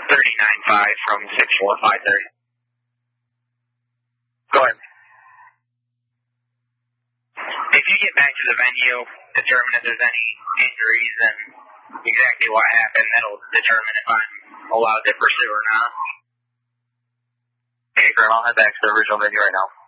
39.5 from 64530. Go ahead. If you get back to the venue, determine if there's any injuries and exactly what happened, that'll determine if I'm allowed to pursue or not. Okay, Graham, I'll head back to the original venue right now.